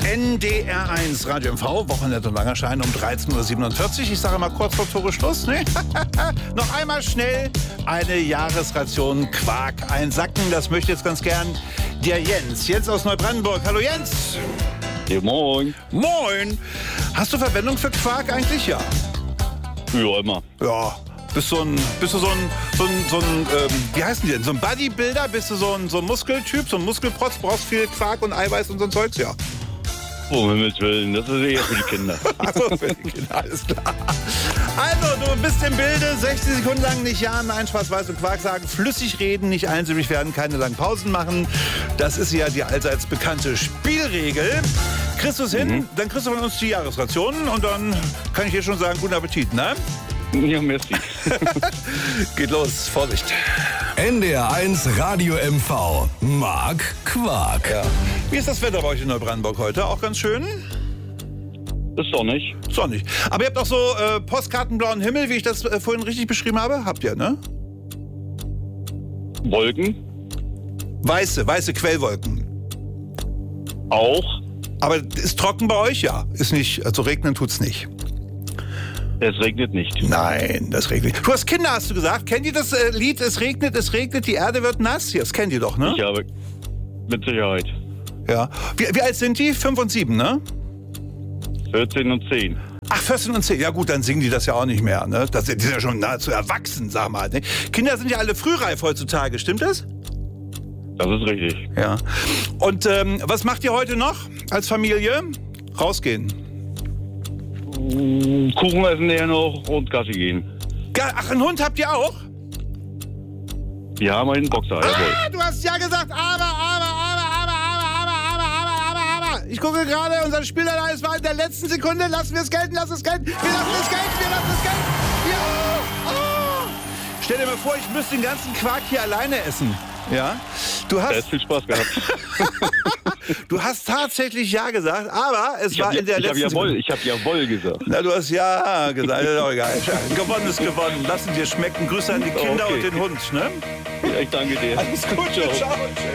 NDR1 Radio MV, Wochenende und Langerschein um 13.47 Uhr. Ich sage mal kurz vor Tore Schluss. Ne? Noch einmal schnell eine Jahresration Quark einsacken. Das möchte jetzt ganz gern der Jens. Jens aus Neubrandenburg. Hallo Jens. Ja, moin. Moin. Hast du Verwendung für Quark eigentlich? Ja. Ja, immer. Ja. Bist du so ein wie heißen die denn? So ein Bodybuilder? Bist du so ein Muskeltyp, so ein Muskelprotz? Brauchst viel Quark und Eiweiß und so ein Zeugs? Ja. Um Himmels Willen, das ist eher für die Kinder. Also für die Kinder, alles klar. Also, du bist im Bilde, 60 Sekunden lang nicht Ja, Nein, Schwarz-Weiß und Quark sagen, flüssig reden, nicht einsilbig werden, keine langen Pausen machen. Das ist ja die allseits bekannte Spielregel. Kriegst du es hin, dann kriegst du von uns die Jahresrationen und dann kann ich dir schon sagen, guten Appetit, ne? Ja, merci. Geht los, Vorsicht. NDR1 Radio MV. Mark Quark. Ja. Wie ist das Wetter bei euch in Neubrandenburg heute? Auch ganz schön? Ist doch nicht. Sonnig. Aber ihr habt auch so postkartenblauen Himmel, wie ich das vorhin richtig beschrieben habe? Habt ihr, ne? Wolken? Weiße Quellwolken. Auch. Aber ist trocken bei euch? Ja. Ist nicht, also regnen tut's nicht. Es regnet nicht. Nein, das regnet nicht. Du hast Kinder, hast du gesagt. Kennt ihr das Lied, es regnet, die Erde wird nass? Das kennt ihr doch, ne? Ich habe mit Sicherheit. Ja. Wie alt sind die? 5 und 7, ne? 14 und 10. Ach, 14 und 10. Ja gut, dann singen die das ja auch nicht mehr, ne? Die sind ja schon nahezu erwachsen, sag mal. Ne? Kinder sind ja alle frühreif heutzutage, stimmt das? Das ist richtig. Ja. Und was macht ihr heute noch als Familie? Rausgehen. Kuchen essen eher noch und Gassi gehen. Ach, einen Hund habt ihr auch? Wir haben einen Boxer, jawohl. Du hast ja gesagt, aber. Ich gucke gerade, unser Spieler da ist in der letzten Sekunde. Lassen wir es gelten, lass es gelten. Wir lassen es gelten. Ja! Oh. Stell dir mal vor, ich müsste den ganzen Quark hier alleine essen. Ja? Du Er hat viel Spaß gehabt. Du hast tatsächlich Ja gesagt, aber es war in der letzten Sekunde. Ich habe jawohl gesagt. Na, du hast Ja gesagt, ist auch egal. Gewonnen ist gewonnen. Lassen dir schmecken. Grüße an die Kinder und den Hund, ne? Ja, ich danke dir. Alles gut, ciao.